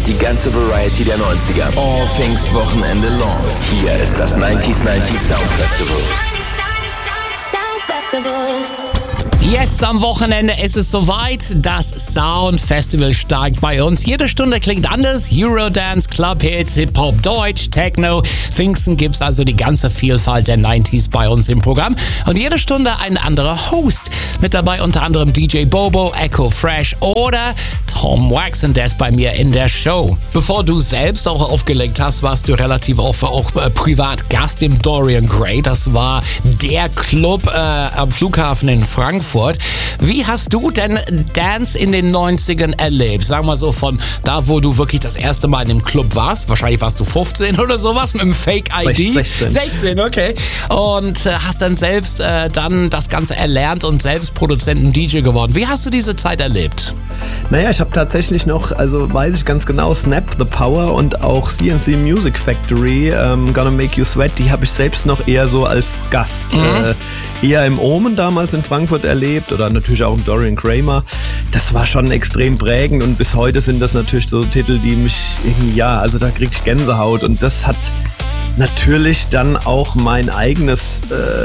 Die ganze Variety der 90er. All Pfingstwochenende long. Hier ist das 90s Sound Festival. Yes, am Wochenende ist es soweit. Das Sound Festival steigt bei uns. Jede Stunde klingt anders. Eurodance, Clubhits, Hip-Hop, Deutsch, Techno. Pfingsten gibt's also die ganze Vielfalt der 90s bei uns im Programm. Und jede Stunde ein anderer Host. Mit dabei unter anderem DJ Bobo, Echo Fresh oder Tom Waxon, der ist bei mir in der Show. Bevor du selbst auch aufgelegt hast, warst du relativ oft auch privat Gast im Dorian Gray. Das war der Club am Flughafen in Frankfurt. Wie hast du denn Dance in den 90ern erlebt? Sag mal so von da, wo du wirklich das erste Mal in dem Club warst. Wahrscheinlich warst du 15 oder sowas mit einem Fake-ID. 16, okay. Und hast dann selbst dann das Ganze erlernt und selbst Produzent und DJ geworden. Wie hast du diese Zeit erlebt? Naja, ich habe tatsächlich noch, also weiß ich ganz genau, Snap the Power und auch CNC Music Factory, Gonna Make You Sweat, die habe ich selbst noch eher so als Gast. Eher im Omen damals in Frankfurt erlebt oder natürlich auch im Dorian Kramer. Das war schon extrem prägend und bis heute sind das natürlich so Titel, die mich irgendwie, also da krieg ich Gänsehaut und das hat natürlich dann auch mein eigenes,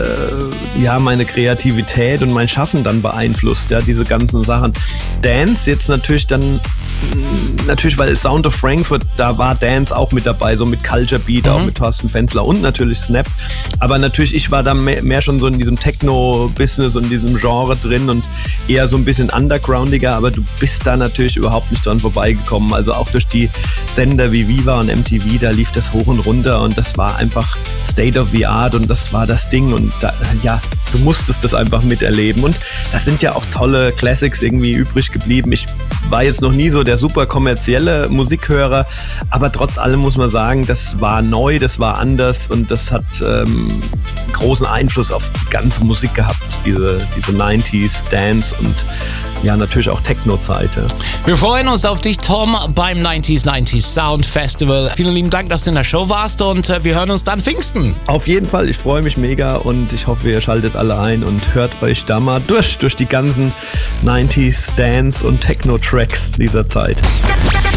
meine Kreativität und mein Schaffen dann beeinflusst, diese ganzen Sachen. Dance jetzt natürlich dann, weil Sound of Frankfurt, da war Dance auch mit dabei, so mit Culture Beat, auch mit Thorsten Fenzler und natürlich Snap. Aber natürlich, ich war da mehr schon so in diesem Techno-Business und diesem Genre drin und eher so ein bisschen undergroundiger, aber du bist da natürlich überhaupt nicht dran vorbeigekommen. Also auch durch die Sender wie Viva und MTV, da lief das hoch und runter und das war einfach State of the Art und das war das Ding und da, du musstest das einfach miterleben und da sind ja auch tolle Classics irgendwie übrig geblieben. Ich war jetzt noch nie so der super kommerzielle Musikhörer, aber trotz allem muss man sagen, das war neu, das war anders und das hat großen Einfluss auf die ganze Musik gehabt, diese 90s Dance und natürlich auch Techno-Zeit. Ja. Wir freuen uns auf dich, Tom, beim 90s Sound Festival. Vielen lieben Dank, dass du in der Show warst und wir hören uns dann Pfingsten. Auf jeden Fall, ich freue mich mega und ich hoffe, ihr schaltet alle ein und hört euch da mal durch die ganzen 90s Dance und Techno-Tracks dieser Zeit.